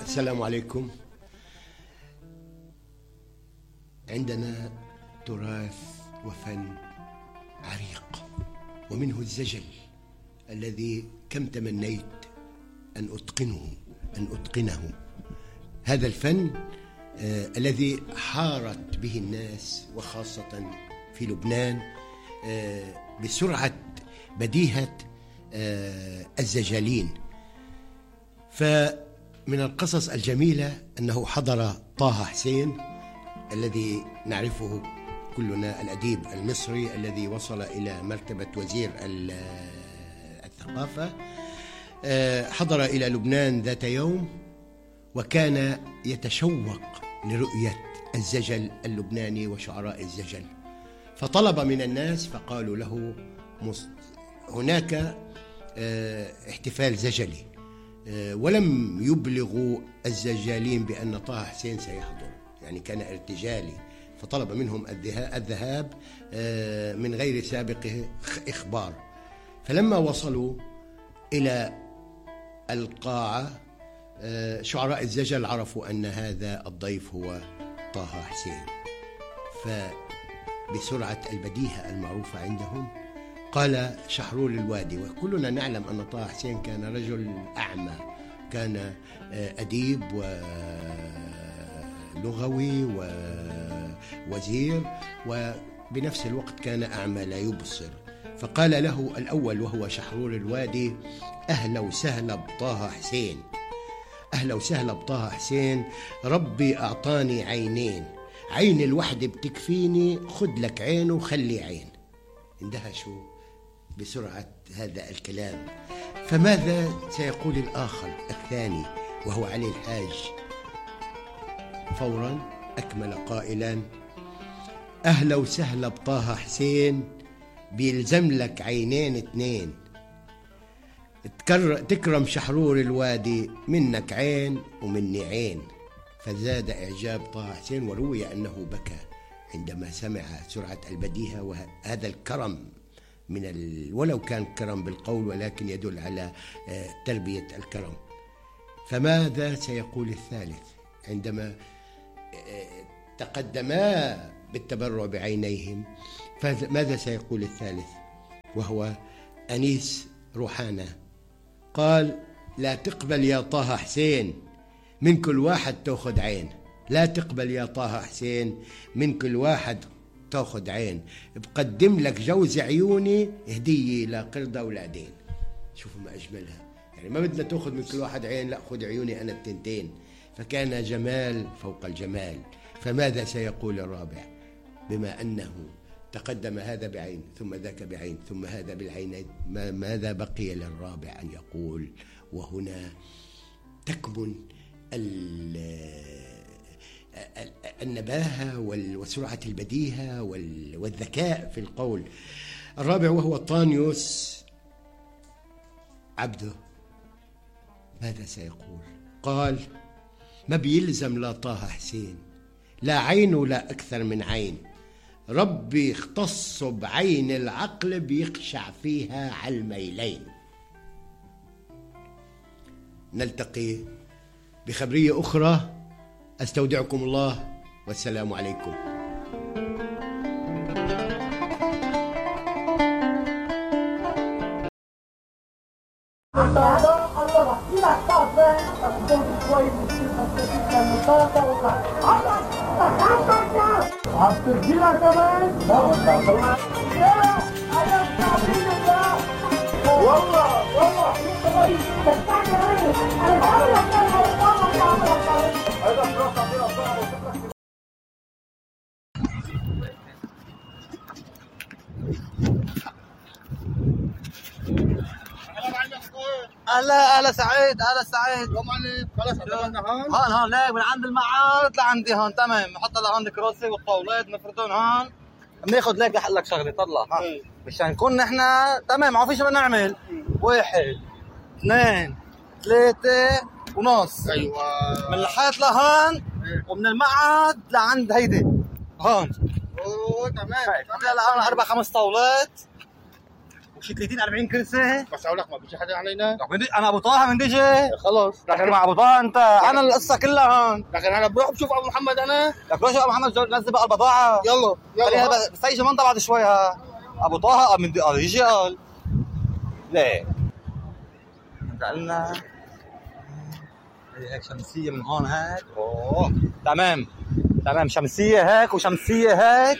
السلام عليكم. عندنا تراث وفن عريق، ومنه الزجل الذي كم تمنيت أن أتقنه. هذا الفن الذي حارت به الناس وخاصة في لبنان بسرعة بديهة الزجالين. فمن القصص الجميلة أنه حضر طه حسين الذي نعرفه كلنا، الأديب المصري الذي وصل إلى مرتبة وزير الثقافة، حضر إلى لبنان ذات يوم وكان يتشوق لرؤية الزجل اللبناني وشعراء الزجل، فطلب من الناس فقالوا له هناك احتفال زجلي، ولم يبلغوا الزجالين بأن طه حسين سيحضر، يعني كان ارتجالي، فطلب منهم الذهاب من غير سابق إخبار. فلما وصلوا إلى القاعة شعراء الزجل عرفوا أن هذا الضيف هو طه حسين، فبسرعة البديهة المعروفة عندهم قال شحرور الوادي، وكلنا نعلم أن طه حسين كان رجل أعمى، كان أديب ولغوي ووزير، وبنفس الوقت كان أعمى لا يبصر. فقال له الأول وهو شحرور الوادي: أهلا وسهلا بطه حسين، أهلا وسهلا بطه حسين، ربي أعطاني عينين، عين الوحدة بتكفيني، خد لك عين وخلي عين. اندهشوا بسرعة هذا الكلام. فماذا سيقول الآخر الثاني وهو علي الحاج؟ فورا أكمل قائلا: أهلا وسهلا بطه حسين، بيلزم لك عينين اتنين، تكرم شحرور الوادي، منك عين ومني عين. فزاد إعجاب طه حسين، وروي أنه بكى عندما سمع سرعة البديهة وهذا الكرم ولو كان كرم بالقول ولكن يدل على تربية الكرم. فماذا سيقول الثالث عندما تقدما بالتبرع بعينيهم؟ فماذا سيقول الثالث وهو أنيس روحانة؟ قال: لا تقبل يا طه حسين، من كل واحد تأخذ عين، لا تقبل يا طه حسين، من كل واحد تأخذ عين، بقدم لك جوز عيوني هدية لقردة أولادين. شوفوا ما أجملها، يعني ما بدنا تأخذ من كل واحد عين، لا خذ عيوني أنا التنتين. فكان جمال فوق الجمال. فماذا سيقول الرابع بما أنه تقدم هذا بعين ثم ذاك بعين ثم هذا بالعينين؟ ماذا بقي للرابع أن يقول؟ وهنا تكمن النباهة وسرعة البديهة والذكاء في القول. الرابع وهو طانيوس عبده، ماذا سيقول؟ قال: ما بيلزم لا طه حسين، لا عين ولا أكثر من عين، ربي اختص بعين العقل بيخشع فيها على الميلين. نلتقي بخبرية أخرى، أستودعكم الله والسلام عليكم. هلا سعيد، هلا سعيد. يوم عليك. خلص عندنا هون ليك من عند المعارض لعندي هون. تمام، نحط لهون الكراسي والطاولات نفردهم هون. بناخذ ليك رح لك شغله طلع مشان نكون نحن تمام. ما في شيء بدنا نعمل. 1 2 3 ونص. ايوه، من الحيط لهون ومن المعهد لعند هيدي هون. اوه تمام. هلا 4 5 طاولات وشي 30 40 كرسي. بس اقول لك ما بيجي حدا علينا. انا ابو طه من ديجي. خلص لكن مع ابو طه انت انا القصه كلها هون. لكن انا بروح بشوف ابو محمد انا. لك روح شوف ابو محمد نزل بقى البضاعه. يلا بس هي منطقه بعد شوي ها. ابو طه من يجي قال ليه؟ انت قلنا هيك شمسيه من هون هيك. اوه تمام شمسيه هيك وشمسيه هيك.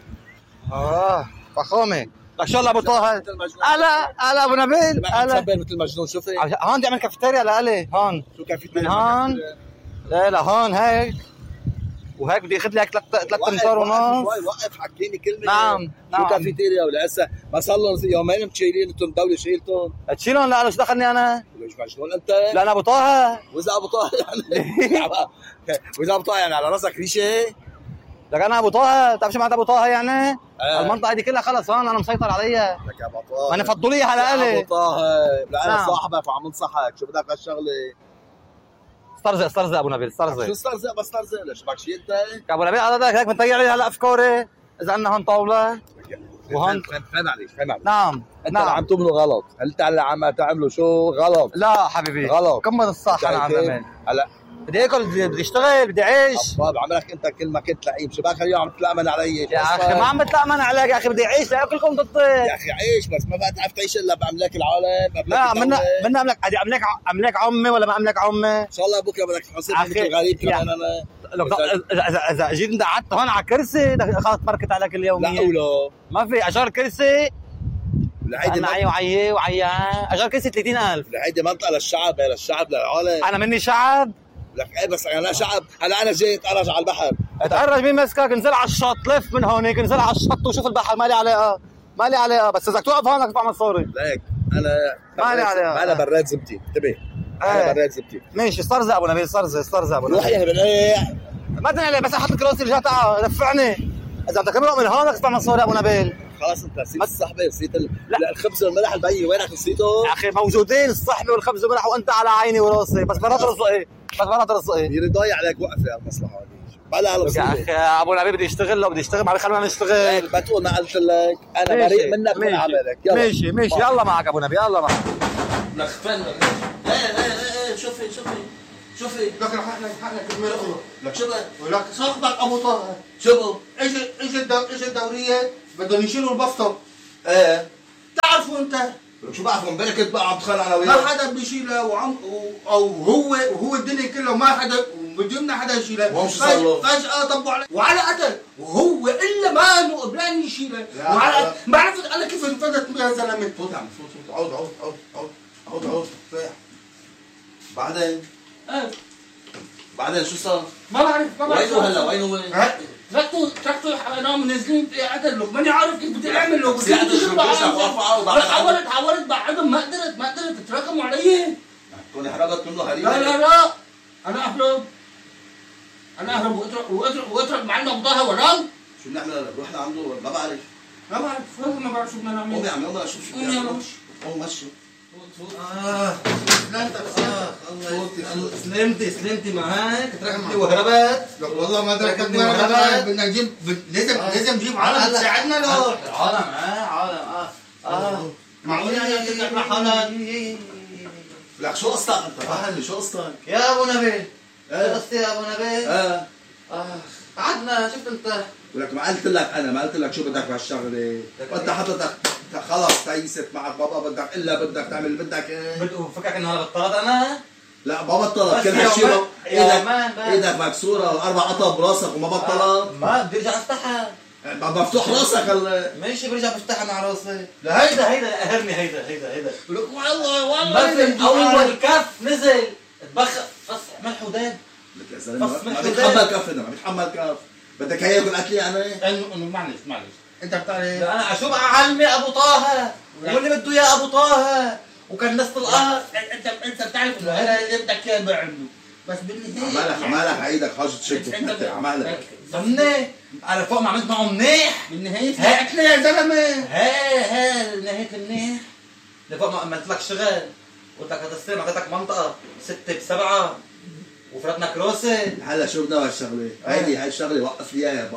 فخامه. لك شو ابو طه؟ هلا ابو نبيل. هلا مثل مجنون. شوفي هون بدي اعمل كافيتيريا لالي هون. شو كافيتيريا؟ من هون لا هون هيك وهيك بدي اخذ لي هيك 3 امتار ونص. وقف حكيني كلمه. نعم شو كافيتيريا ولا هسه ما صار لهم يومين مشيلين انتم الدوله شيلتهم. تشيلهم لا شو دخلني انا؟ ليش مجنون انت؟ لا انا ابو طه. واذا ابو طه يعني واذا ابو طه يعني على راسك ريشه. لك انا ابو طه بتعرف شو معناتها ابو طه يعني؟ المنطقه دي كلها خلص هون انا مسيطر عليها. لك يا ابو طه ما نفضوا لي على الي. ابو طه انا صاحبك وعم انصحك شو بدك هالشغله. استرزق ابو نبيل استرزق. شو استرزق بس استرزق ليش بدك شيء انت؟ يا ابو نبيل هيك بنطيع لي هلا افكاري اذا عندنا هون طاوله وهون فهم عليك. نعم انت اللي عم تعملوا غلط. انت اللي عم تعملوا شو غلط. لا حبيبي غلط. كمل الصح. انا عم بعمل هلا بدي اكل بدي اشتغل بدي اعيش. طب عملك انت كل ما كنت لعيب شو بك اليوم عم تتلامن علي يا اخي ما عم بتلامن عليك يا اخي بدي اعيش لاكلكم ضدي يا اخي عيش بس ما بقى تعرف تعيش الا باملاك العالم. لا منا املاك عمي ولا ما املاك عمي. ان شاء الله بكره بدك تحاسبني مثل غريب كمان انا. اذا جيت انت قعدت هون على كرسي خلص بركت عليك اليوميه. لا ولا ما في اجار كرسي. لهيدي وعي اجار كرسي 30,000. لهيدي منطقه للشعب للشعب للعالم. انا مني شعب. لك ايه بس انا شعب. هلا انا جاي اتعرج على البحر. اتعرج مين مسكك؟ انزل على الشط لف من هونيك انزل على الشط وشوف البحر. مالي علاقه بس اذا توقف هون بدك تدفع مصاري. ليك انا مالي عليها. انا براد زبتي انتبه. انا براد زبتي. ماشي استرزق ابو نبيل استرزق ابو نبيل. روح يا بنقيع. ما تنقلي بس احط كراسي رجعت دفعني. اذا بدك تمرق من هون بدك تدفع مصاري ابو نبيل. خلاص انت نسيت الصحبه نسيت الخبز والملح البي وينك نسيته؟ يا اخي موجودين الصحبه والخبز والملح وانت على عيني وراسي بس مرات رزقي يري ضايع عليك وقف يا المصلحه هذه بلا يا اخي ابو نبيل بدي يشتغل ما بيخلونا نشتغل. ما تقول ما قلت لك انا بريء منك من عملك. يلا ماشي يلا معك ابو نبيل يلا معك. لك فن ايه شوفي لك حقنا كلمه اخرى. لك شو ولك صاحبك ابو طه شو اجى الدوريه بدهم يشيلوا البسطه. ايه تعرفوا انت لك شو بعرف امبارح كنت بقى عم تخانق انا وياه. ما حدا بيشيلها او هو الدنيا كلها ما حدا بدنا حدا يشيلها. فجأة طبوا عليه وعلى قتل وهو الا ما قبلان يشيلها. وعلى ما عرفت انا كيف انفذت يا زلمه. فوت عم فوت عود بعدين شو صار؟ ما بعرف وينه هلا وينه تركته حرام نازلين قتل له ماني عارف كيف بدي اعمل له. حاولت بعدهم ما قدرت تراكموا علي. تكوني حرقت منه هريبه. لا انا اهرب واترك معنا بضاها وراه. شو بنعمل هلا؟ روح لعنده ما بعرف ما بعرف شو بدنا نعمل. قوم يا عم يلا شوف شو بدنا نعمل. قوم مشي. سلمتي معك تركتني وهربت. والله ما تركتني وهربت. بدنا نجيب لازم نجيب عالم تساعدنا له. عالم معقول يعني تطلع حالك. لك شو قصتك انت؟ فهمني شو قصتك؟ يا ابو نبيل شو قصتي يا ابو نبيل؟ قعدنا شفت انت. ولك ما قلت لك شو بدك بهالشغله. وانت حضرتك خلص تيست معك بابا بدك تعمل اللي بدك ايه. فكرك انه انا بطلت انا؟ لا ما بطلت كل هالشيء ايدك مكسوره و4 قطع براسك وما بطلت. ما بدي ارجع افتحها. مفتوح راسك ماشي برجع بفتحها مع راسي. لا هيدا قهرني هيدا لك والله ما في اول كف نزل اتبخر فص ملح وداب. لك يا زلمه ما بيتحمل كف ما بيتحمل كف. بدك اياه ياكل اكلي يعني؟ انه معلش انت بتعرف انا اشوف اعلمي ابو طه واللي بده اياه ابو طه وكان الناس طلقها. انت بتعرف انه هذا اللي بدك اياه عنده بس بالنهايه عمالك عيدك حاجه تشد عمالك ضمني انا فوق ما عملت معه منيح. بالنهايه اكله يا زلمه. نهايه المنيح لفوق ما عملت لك شغل قلت لك هتستلم اعطيتك منطقه 6 ب7 وفرتنا كروسه. هلا شو بدنا هالشغله؟ هاي الشغله وقف لي اياها يا بابا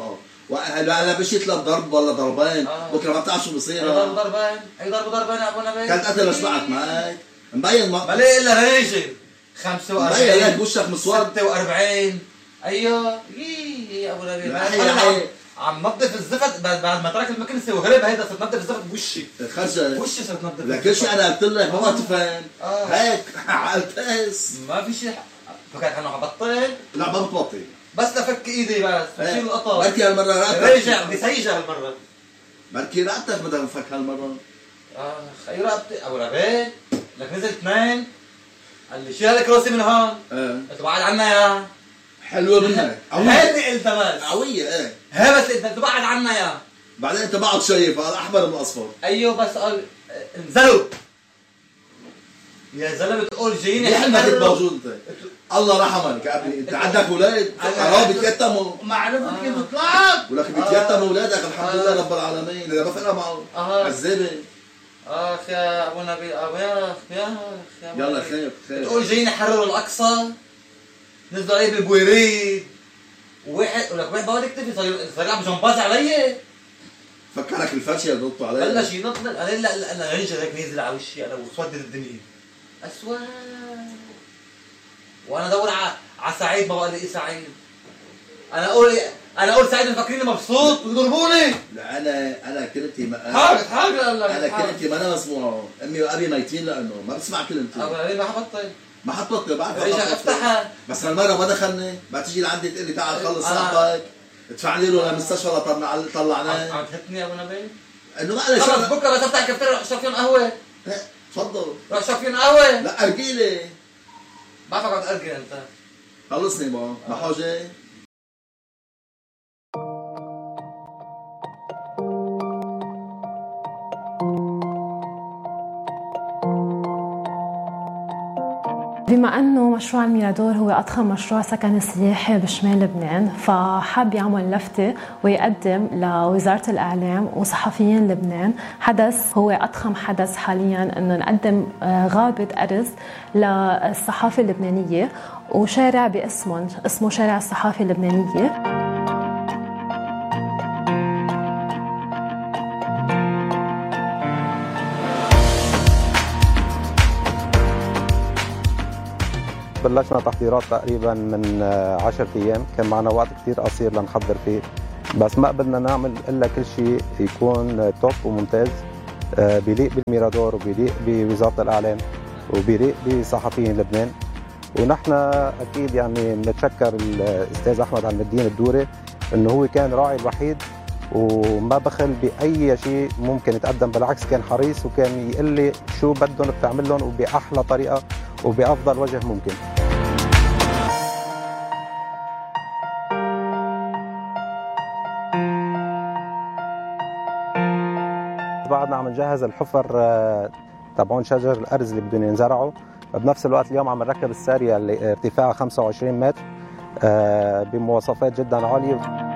هلا بشيت له ضرب ولا ضربين بكره ما بتعرف شو بصير. اي ضربين يا ابو نبيل. كانت قتل شبعت معك مبين ما ليه الا ريجل 45 مبين لك وشك مسود 46. ايوه يا ابو نبيل عم نظف الزفت بعد ما ترك المكنسه وهرب. هيدا صرت نظف الزفت بوشي خرجت وشي صرت نظف. لك كل شيء انا قلت لك ما تفهم هيك عالتقص ما في شيء. فكرت انه حبطل. لا ما بتبطل بس لفك ايدي بس بشيل القطر. بركي هالمره رجع بدي سيجه هالمره. بركي رقبتك بدها تنفك هالمره. خي رقبتي ابو نبيل. لك نزل 2 قال لي شيل الكراسي من هون. قلت بعد عنا يا حلوه منك. هيدي قلتها بس قويه. هي بس انت تبعد عنا يا بعدين انت بعد شايف الاحمر من الاصفر. ايوه بس قال انزلوا يا زلمه بتقول جايين احنا كنت موجود انت. الله رحمك يا ابني انت عندك اولاد حرام بيتيتموا. ما عرفت كيف طلعت. ولك بيتيتموا اولادك الحمد لله رب العالمين. اذا ما فرقنا معه عذابه. يا ابو نبيل يا يلا خير بتقول جايين يحرروا الاقصى. نزلوا عليه بالبويريد وواحد ولك واحد بقى يكتفي صار عم جنباز علي. فكرك الفرشه اللي ضبطوا عليه بلش ينطلق. انا لا انا رجل هيك نازل على وشي انا وسودت الدنيا اسود. وانا ادور على سعيد ما بقى لي سعيد. انا اقول سعيد مفكريني مبسوط ويضربوني. لا انا كلمتي حاجه انا كلمتي ما انا مسموعه. امي وابي ميتين لانه ما بسمع كلمتي. ما حطبطل بعرف رجع افتحها. بس هالمره ما دخلني. ما تيجي لعندي تقول لي تعال خلص صاحبك ادفع لي له للمستشفى طلعناه. عم تهتني يا ابو نبيل انه ما لي خلص بكره بس افتح الكافتيريا روح اشرب فيهم قهوه. تفضل روح اشرب فيهم قهوه. لا ارجي لي. بعرفك عم تأرجي انت. خلصني ما حاجه. بما أنه مشروع الميرادور هو أضخم مشروع سكني سياحي بشمال لبنان، فحاب يعمل لفتة ويقدم لوزارة الإعلام وصحفيين لبنان حدث هو أضخم حدث حالياً، أنه نقدم غابة أرز للصحافة اللبنانية وشارع باسمه اسمه شارع الصحافة اللبنانية. بلشنا تحضيرات تقريبا من 10 ايام، كان معنا وقت كثير قصير لنحضر فيه، بس ما قدرنا نعمل الا كل شيء يكون توب وممتاز بيليق بالميرادور وبيليق بوزاره الاعلام وبيليق بصحفيين لبنان. ونحن اكيد يعني بنتشكر الاستاذ احمد عم الدين الدوري انه هو كان راعي الوحيد وما بخل باي شيء ممكن يتقدم، بالعكس كان حريص وكان يقول لي شو بدهم بتعمل لهم وباحلى طريقه وبأفضل وجه ممكن. بعدنا عم نجهز الحفر تبعون شجر الأرز اللي بدهم ينزرعوا، بنفس الوقت اليوم عم نركب السارية اللي ارتفاعها 25 متر بمواصفات جدا عالية.